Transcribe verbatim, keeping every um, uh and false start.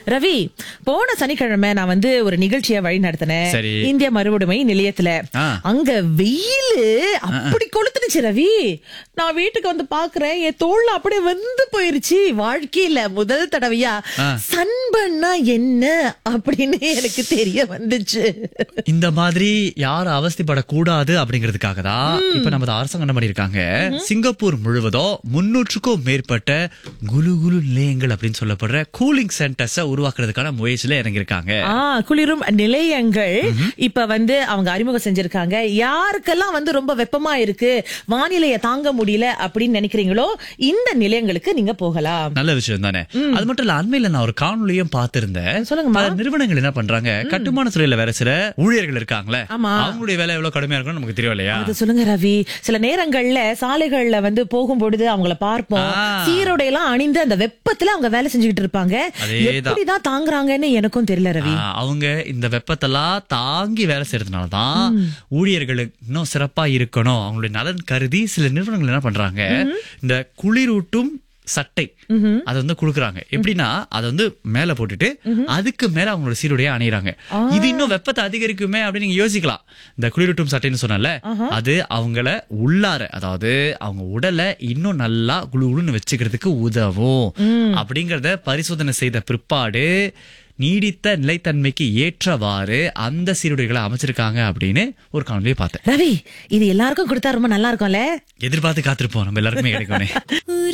ரவி, போன சனிக்கிழமை நான் வந்து ஒரு நிகழ்ச்சியை வழி நடத்தினேன். சரி. இந்திய மறுவடுமை நிலையத்துல. ஆ. அங்க வெயிலு அப்படி கொளுத்துனுச்சு ரவி. நான் வீட்டுக்கு வந்து பாக்குறேன், என் தோல்ல அப்படியே வந்து போயிருச்சு. வாழ்க்கையில முதல் தடவையா ஆ. சன்பன்னா என்ன அப்படின்னு எனக்கு தெரிய வந்துச்சு. இந்த மாதிரி யாரும் அவஸ்தைப்படக்கூடாது அப்படிங்கிறதுக்காக தான் இப்ப நம்ம அரசாங்கம் என்ன பண்ணிருக்காங்க, சிங்கப்பூர் முழுவதும் முன்னூற்றுக்கும் மேற்பட்ட குலு குலு நிலையங்கள் அப்படின்னு சொல்லப்படுற கூலிங் சென்டர்ஸ் உருவாக்குறதுக்கான முயற்சியில இறங்கியிருக்காங்க. ஆ, குளிரும் நிலையங்கள் இப்ப வந்து அவங்க அறிமுகம் செஞ்சிருக்காங்க. யாருக்கெல்லாம் வந்து ரொம்ப வெப்பமா இருக்கு, வானிலையை தாங்க முடியல அப்படின்னு நினைக்கிறீங்களோ இந்த நிலையங்களுக்கு நீங்க போகலாம். நல்ல விஷயம் தானே. அது மட்டும் இல்ல, அண்மையில நான் ஒரு காணொலியும் பார்த்திருந்தேன். சொல்லுங்கம்மா. பல நிறுவனங்கள் என்ன பண்றாங்க, கட்டுமான துறையில வேற சில ஊழியர்கள் இருக்காங்களே, ஆமா. அவங்களுடைய வேலை எவ்வளவு கடுமையா இருக்கும்னு நமக்கு தெரியும் இல்லையா? அது சொல்லுங்க ரவி. சில நேரங்கள்ல சாலைகள்ல வந்து போகும்பொழுது அவங்கள பார்ப்போம், ஆ. சீருடை எல்லாம் அணிந்து அந்த வெப்பத்துல அவங்க வேலை செஞ்சுக்கிட்டு இருப்பாங்க. அதேதான். எப்படிதான் தாங்குறாங்கன்னு எனக்கும் தெரியல ரவி. ஆ, அவங்க இந்த வெப்பத்தெல்லாம் தாங்கி வேலை செய்யறதுனாலதான் ஊழியர்களுக்கு இன்னும் சிறப்பா இருக்கணும், அவங்களுடைய நலன் கருதி சில நிறுவனங்கள் என்ன பண்றாங்க, இந்த குளிரூட்டும் சட்டை அதை வந்து குடுக்குறாங்க. எப்படின்னா அதை வந்து மேல போட்டுட்டு அதுக்கு மேல அவங்களோட சீருடைய அணியிறாங்க. இது இன்னும் வெப்பத்தை அதிகரிக்குமே அப்படின்னு நீங்க யோசிக்கலாம். இந்த குளிரூட்டும் சட்டைன்னு சொன்னல, அது அவங்கள உள்ளார, அதாவது அவங்க உடலை இன்னும் நல்லா குளு குளுன்னு வச்சுக்கிறதுக்கு உதவும் அப்படிங்கறத பரிசோதனை செய்த பிற்பாடு நீடித்த நிலைத்தன்மைக்கு ஏற்றவாறு அந்த சீருடைகளை அமைச்சிருக்காங்க அப்படின்னு ஒரு காணொலியை பார்த்தேன். ரவி, இது எல்லாருக்கும் கொடுத்தா ரொம்ப நல்லா இருக்கும்ல. எதிர்பார்த்து காத்திருப்போம், நம்ம எல்லாருக்குமே கிடைக்கும்.